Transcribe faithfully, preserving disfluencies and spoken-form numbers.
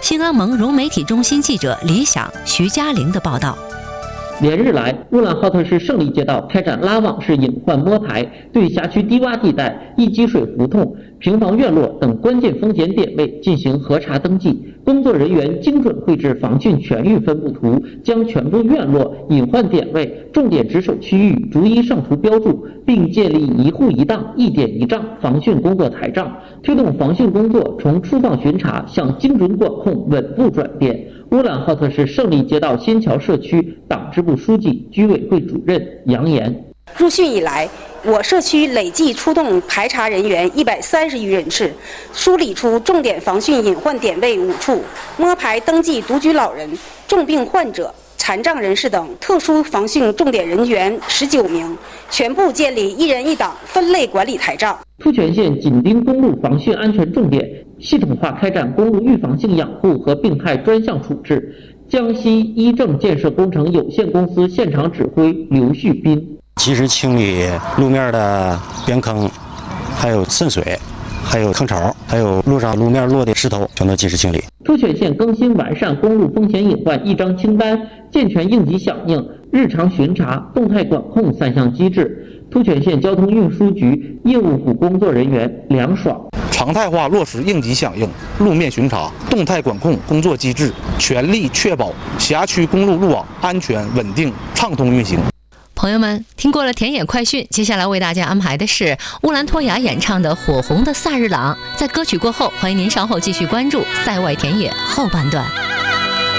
新安盟融媒体中心记者李想、徐嘉玲的报道。 连日来，乌兰浩特市胜利街道开展拉网式隐患摸排，对辖区低洼地带、易积水胡同、平房院落等关键风险点位进行核查登记。工作人员精准绘制防汛全域分布图，将全部院落、隐患点位、重点值守区域逐一上图标注，并建立一户一档、一点一账防汛工作台账，推动防汛工作从初放巡查向精准管控稳步转变。乌兰浩特市胜利街道新桥社区党支部书记、居委会主任杨岩。 入汛以来，我社区累计出动排查人员一百三十余人次，梳理出重点防汛隐患点位五处，摸排登记独居老人、重病患者、残障人士等特殊防汛重点人员十九名，全部建立一人一档分类管理台账。 突泉县紧盯公路防汛安全重点，系统化开展公路预防性养护和病害专项处置。江西一正建设工程有限公司现场指挥刘旭斌。 及时清理路面的边坑，还有渗水，还有坑槽，还有路上路面落的石头，全都及时清理。 突泉县更新完善公路风险隐患一张清单，健全应急响应、日常巡查、动态管控三项机制。突泉县交通运输局业务部工作人员梁爽。 常态化落实应急响应、路面巡查、动态管控工作机制，全力确保辖区公路路网安全稳定畅通运行。 朋友们，听过了田野快讯，接下来为大家安排的是乌兰托娅演唱的《火红的萨日朗》。在歌曲过后，欢迎您稍后继续关注赛外田野后半段。